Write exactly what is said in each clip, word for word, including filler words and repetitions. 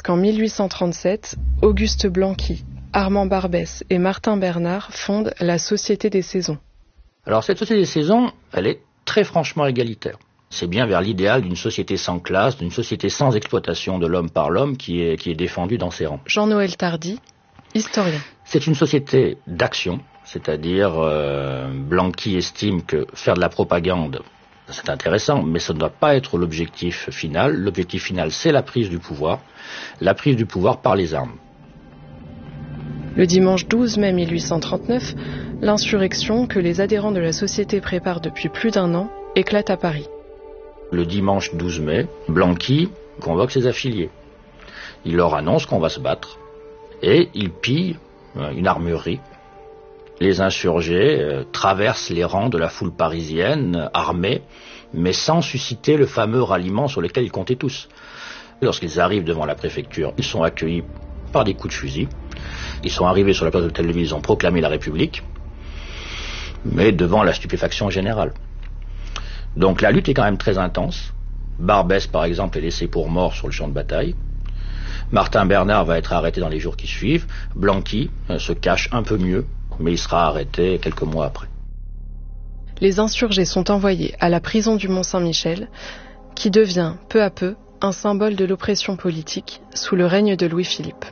jusqu'en mille huit cent trente-sept, Auguste Blanqui, Armand Barbès et Martin Bernard fondent la Société des Saisons. Alors cette Société des Saisons, elle est très franchement égalitaire. C'est bien vers l'idéal d'une société sans classe, d'une société sans exploitation de l'homme par l'homme qui est, qui est défendue dans ses rangs. Jean-Noël Tardy, historien. C'est une société d'action, c'est-à-dire euh, Blanqui estime que faire de la propagande, c'est intéressant, mais ça ne doit pas être l'objectif final. L'objectif final, c'est la prise du pouvoir, la prise du pouvoir par les armes. Le dimanche douze mai mille huit cent trente-neuf, l'insurrection que les adhérents de la société préparent depuis plus d'un an éclate à Paris. Le dimanche douze mai, Blanqui convoque ses affiliés. Il leur annonce qu'on va se battre et il pille une armurerie. Les insurgés euh, traversent les rangs de la foule parisienne, armés, mais sans susciter le fameux ralliement sur lequel ils comptaient tous. Lorsqu'ils arrivent devant la préfecture, ils sont accueillis par des coups de fusil. Ils sont arrivés sur la place de l'Hôtel-de-Ville, ils ont proclamé la République, mais devant la stupéfaction générale. Donc la lutte est quand même très intense. Barbès, par exemple, est laissé pour mort sur le champ de bataille. Martin Bernard va être arrêté dans les jours qui suivent. Blanqui euh, se cache un peu mieux, mais il sera arrêté quelques mois après. Les insurgés sont envoyés à la prison du Mont-Saint-Michel, qui devient peu à peu un symbole de l'oppression politique sous le règne de Louis-Philippe.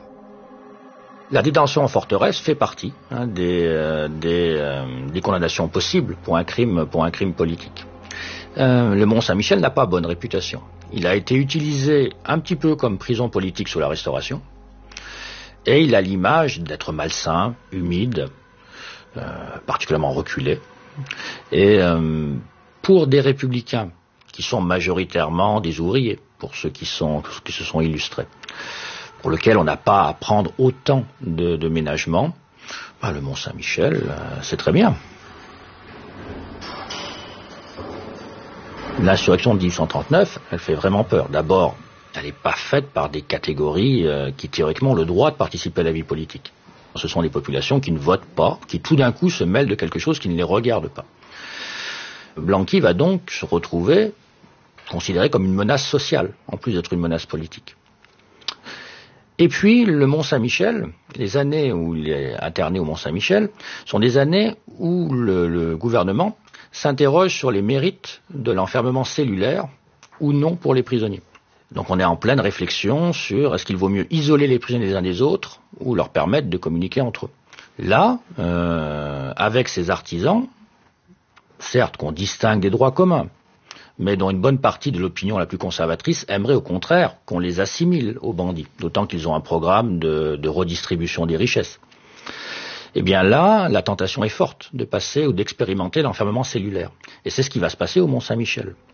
La détention en forteresse fait partie hein, des, euh, des, euh, des condamnations possibles pour un crime, pour un crime politique. Euh, le Mont-Saint-Michel n'a pas bonne réputation. Il a été utilisé un petit peu comme prison politique sous la Restauration, et il a l'image d'être malsain, humide, euh, particulièrement reculé. Et euh, pour des républicains qui sont majoritairement des ouvriers, pour ceux qui, sont, qui se sont illustrés, pour lesquels on n'a pas à prendre autant de, de ménagement, ben, le Mont-Saint-Michel, euh, c'est très bien. L'insurrection de mille huit cent trente-neuf, elle fait vraiment peur. D'abord, elle n'est pas faite par des catégories euh, qui théoriquement ont le droit de participer à la vie politique. Ce sont des populations qui ne votent pas, qui tout d'un coup se mêlent de quelque chose qui ne les regarde pas. Blanqui va donc se retrouver considéré comme une menace sociale, en plus d'être une menace politique. Et puis, le Mont-Saint-Michel, les années où il est interné au Mont-Saint-Michel, sont des années où le, le gouvernement s'interroge sur les mérites de l'enfermement cellulaire ou non pour les prisonniers. Donc on est en pleine réflexion sur est-ce qu'il vaut mieux isoler les prisonniers les uns des autres ou leur permettre de communiquer entre eux. Là, euh, avec ces artisans, certes qu'on distingue des droits communs, mais dont une bonne partie de l'opinion la plus conservatrice aimerait au contraire qu'on les assimile aux bandits, d'autant qu'ils ont un programme de, de redistribution des richesses. Eh bien là, la tentation est forte de passer ou d'expérimenter l'enfermement cellulaire. Et c'est ce qui va se passer au Mont-Saint-Michel.